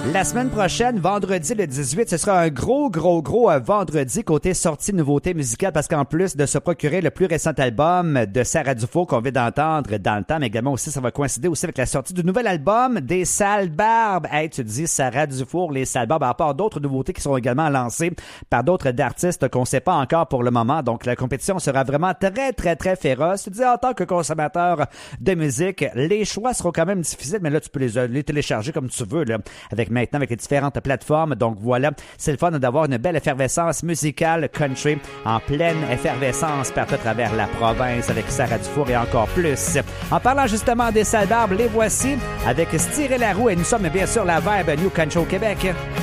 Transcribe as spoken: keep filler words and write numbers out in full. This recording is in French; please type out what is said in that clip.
La semaine prochaine, vendredi le dix-huit, ce sera un gros, gros, gros euh, vendredi côté sortie nouveauté musicale parce qu'en plus de se procurer le plus récent album de Sarah Dufour qu'on vient d'entendre dans le temps, mais également aussi, ça va coïncider aussi avec la sortie du nouvel album des Sales Barbes. Hey, tu te dis Sarah Dufour, les Sales Barbes, à part d'autres nouveautés qui sont également lancées par d'autres artistes qu'on ne sait pas encore pour le moment. Donc, la compétition sera vraiment très, très, très féroce. Tu te dis, en tant que consommateur de musique, les choix seront quand même difficiles, mais là, tu peux les, les télécharger comme tu veux, là, avec maintenant avec les différentes plateformes. Donc voilà, c'est le fun d'avoir une belle effervescence musicale country en pleine effervescence partout à travers la province avec Sarah Dufour et encore plus. En parlant justement des Sales Barbes, les voici avec Styrer la roue et nous sommes bien sûr la vibe New Country au Québec.